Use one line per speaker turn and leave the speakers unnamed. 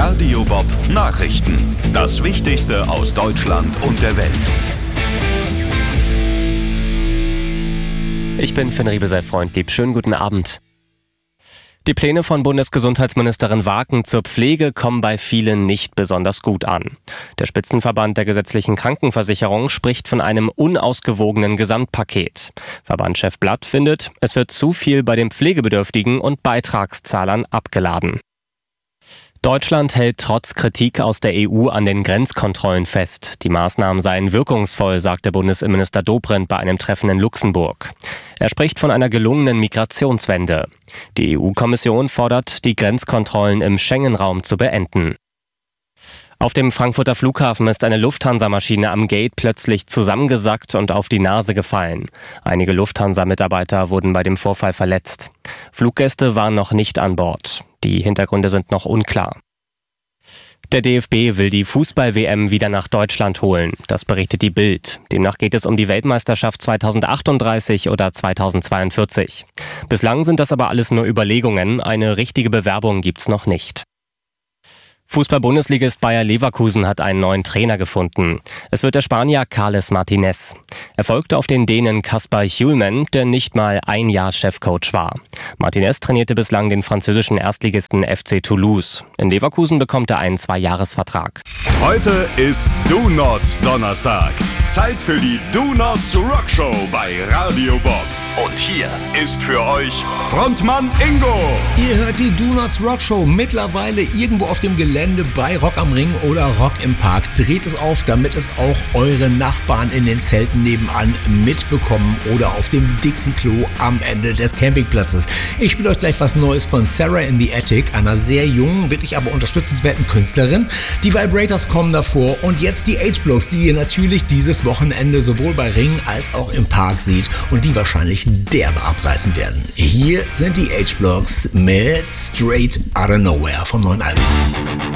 Radio Bob Nachrichten. Das Wichtigste aus Deutschland und der Welt.
Ich bin Finn Riebesell-Freundlieb. Schönen guten Abend. Die Pläne von Bundesgesundheitsministerin Waken zur Pflege kommen bei vielen nicht besonders gut an. Der Spitzenverband der gesetzlichen Krankenversicherung spricht von einem unausgewogenen Gesamtpaket. Verbandschef Blatt findet, es wird zu viel bei den Pflegebedürftigen und Beitragszahlern abgeladen. Deutschland hält trotz Kritik aus der EU an den Grenzkontrollen fest. Die Maßnahmen seien wirkungsvoll, sagte Bundesinnenminister Dobrindt bei einem Treffen in Luxemburg. Er spricht von einer gelungenen Migrationswende. Die EU-Kommission fordert, die Grenzkontrollen im Schengen-Raum zu beenden. Auf dem Frankfurter Flughafen ist eine Lufthansa-Maschine am Gate plötzlich zusammengesackt und auf die Nase gefallen. Einige Lufthansa-Mitarbeiter wurden bei dem Vorfall verletzt. Fluggäste waren noch nicht an Bord. Die Hintergründe sind noch unklar. Der DFB will die Fußball-WM wieder nach Deutschland holen. Das berichtet die Bild. Demnach geht es um die Weltmeisterschaft 2038 oder 2042. Bislang sind das aber alles nur Überlegungen. Eine richtige Bewerbung gibt's noch nicht. Fußball-Bundesligist Bayer Leverkusen hat einen neuen Trainer gefunden. Es wird der Spanier Carles Martinez. Er folgte auf den Dänen Kasper Hjulmand, der nicht mal ein Jahr Chefcoach war. Martinez trainierte bislang den französischen Erstligisten FC Toulouse. In Leverkusen bekommt er einen 2-Jahres-Vertrag.
Heute ist Do-Nots Donnerstag. Zeit für die Do-Nots Rockshow bei Radio Bob. Und hier ist für euch Frontmann Ingo.
Ihr hört die Do-Nots Rockshow mittlerweile irgendwo auf dem Gelände bei Rock am Ring oder Rock im Park. Dreht es auf, damit es auch eure Nachbarn in den Zelten nebenan mitbekommen oder auf dem Dixie-Klo am Ende des Campingplatzes. Ich spiele euch gleich was Neues von Sarah in the Attic, einer sehr jungen, wirklich aber unterstützenswerten Künstlerin. Die Vibrators kommen davor und jetzt die H-Blocks, die ihr natürlich dieses Wochenende sowohl bei Ring als auch im Park seht und die wahrscheinlich derbe abreißen werden. Hier sind die H-Blocks mit Straight Outta Nowhere vom neuen Album.